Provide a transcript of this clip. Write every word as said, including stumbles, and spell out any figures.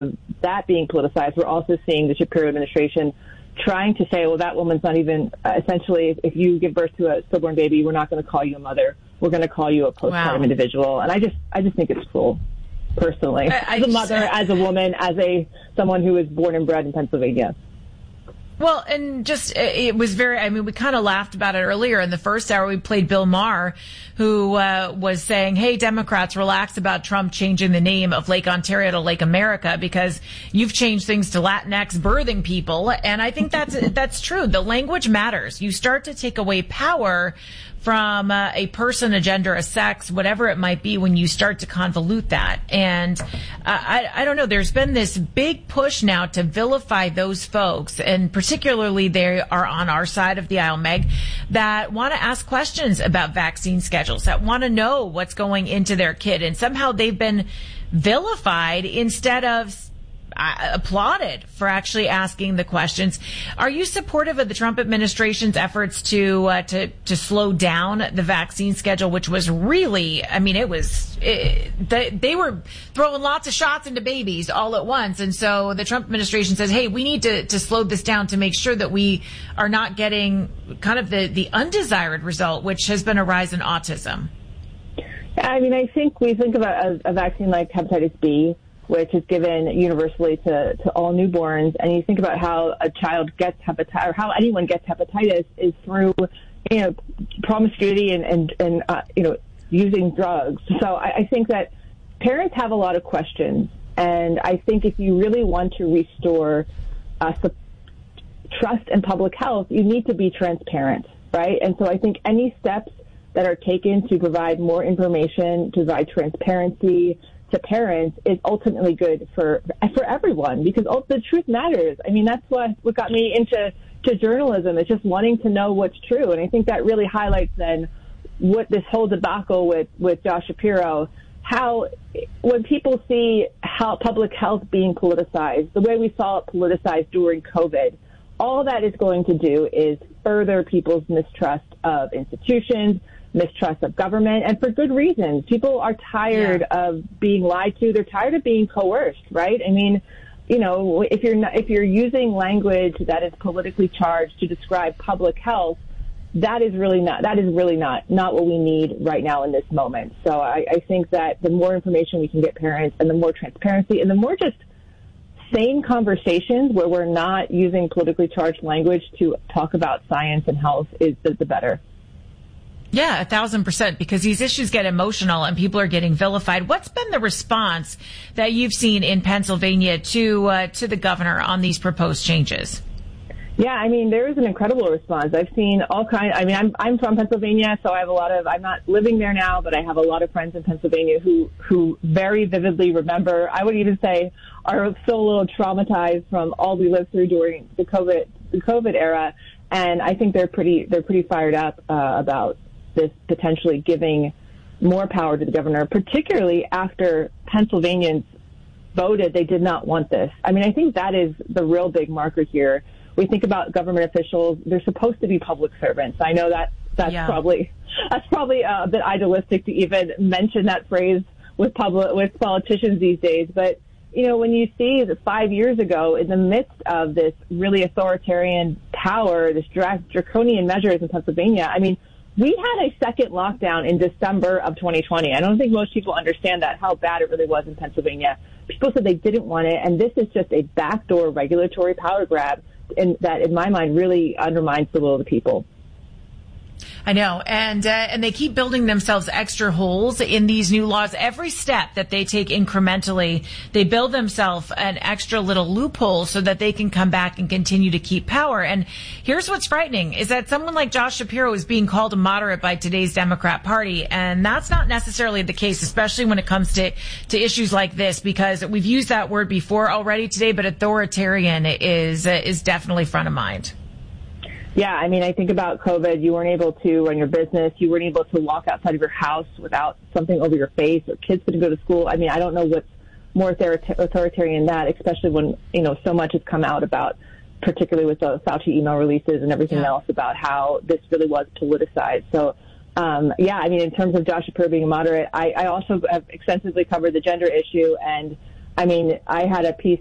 that being politicized, we're also seeing the Shapiro administration trying to say, well, that woman's not even, uh, essentially, if, if you give birth to a stillborn baby, we're not going to call you a mother. We're going to call you a postpartum Wow. individual. And I just, I just think it's cruel, personally. I, I as a mother, just, as a woman, as a someone who was born and bred in Pennsylvania. Well, and just, it was very, I mean, we kind of laughed about it earlier in the first hour. We played Bill Maher, who uh, was saying, hey, Democrats, relax about Trump changing the name of Lake Ontario to Lake America because you've changed things to Latinx birthing people. And I think that's, that's true. The language matters. You start to take away power from uh, a person, a gender, a sex, whatever it might be, when you start to convolute that. And uh, I, I don't know, there's been this big push now to vilify those folks, and particularly they are on our side of the aisle, Meg, that want to ask questions about vaccine schedules, that want to know what's going into their kid. And somehow they've been vilified instead of Uh, applauded for actually asking the questions. Are you supportive of the Trump administration's efforts to uh, to to slow down the vaccine schedule, which was really, I mean, it was it, they, they were throwing lots of shots into babies all at once, and so the Trump administration says, hey, we need to to slow this down to make sure that we are not getting kind of the the undesired result, which has been a rise in autism. I mean, I think we think about a, a vaccine like hepatitis B, which is given universally to, to all newborns. And you think about how a child gets hepatitis, or how anyone gets hepatitis, is through, you know, promiscuity and, and, and uh, you know, using drugs. So I, I think that parents have a lot of questions. And I think if you really want to restore uh, trust in public health, you need to be transparent, right? And so I think any steps that are taken to provide more information, to provide transparency to parents, is ultimately good for for everyone, because the truth matters. I mean, that's what what got me into to journalism. It's just wanting to know what's true, and I think that really highlights then what this whole debacle with with Josh Shapiro. How when people see how public health being politicized, the way we saw it politicized during COVID, all that is going to do is further people's mistrust of institutions, mistrust of government, and for good reasons. People are tired yeah. of being lied to. They're tired of being coerced, right? I mean, you know, if you're not, if you're using language that is politically charged to describe public health, that is really not that is really not not what we need right now in this moment. So I, I think that the more information we can get parents, and the more transparency, and the more just sane conversations where we're not using politically charged language to talk about science and health, is the, the better. Yeah, a thousand percent, because these issues get emotional and people are getting vilified. What's been the response that you've seen in Pennsylvania to uh, to the governor on these proposed changes? Yeah, I mean, there is an incredible response. I've seen all kinds. I mean, I'm I'm from Pennsylvania, so I have a lot of. I'm not living there now, but I have a lot of friends in Pennsylvania who who very vividly remember. I would even say are still a little traumatized from all we lived through during the COVID the COVID era, and I think they're pretty they're pretty fired up uh, about this potentially giving more power to the governor, particularly after Pennsylvanians voted they did not want this. I mean, I think that is the real big marker here. We think about government officials; they're supposed to be public servants. I know that that's yeah. probably that's probably a bit idealistic to even mention that phrase with public with politicians these days. But you know, when you see that five years ago, in the midst of this really authoritarian power, this dra- draconian measures in Pennsylvania, I mean, we had a second lockdown in December of twenty twenty. I don't think most people understand that, how bad it really was in Pennsylvania. People said they didn't want it, and this is just a backdoor regulatory power grab, and that, in my mind, really undermines the will of the people. I know, and uh, and they keep building themselves extra holes in these new laws. Every step that they take incrementally, they build themselves an extra little loophole so that they can come back and continue to keep power. And here's what's frightening, is that someone like Josh Shapiro is being called a moderate by today's Democrat Party, and that's not necessarily the case, especially when it comes to, to issues like this, because we've used that word before already today, but authoritarian is uh, is definitely front of mind. Yeah, I mean, I think about COVID. You weren't able to run your business. You weren't able to walk outside of your house without something over your face, or kids couldn't go to school. I mean, I don't know what's more authoritarian than that, especially when, you know, so much has come out about, particularly with the Fauci email releases and everything yeah. else, about how this really was politicized. So, um, yeah, I mean, in terms of Josh Shapiro being a moderate, I, I also have extensively covered the gender issue, and I mean, I had a piece